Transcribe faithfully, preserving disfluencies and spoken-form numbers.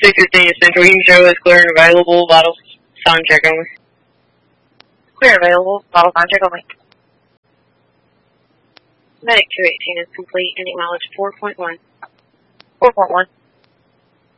six fifteen is Central. You can show us clear and available. Vital sign check only. Clear available. Vital sign check only. Medic two eighteen is complete and acknowledge four point one. four point one.